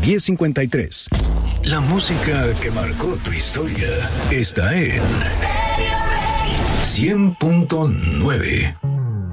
1053. La música que marcó tu historia está en 100.9.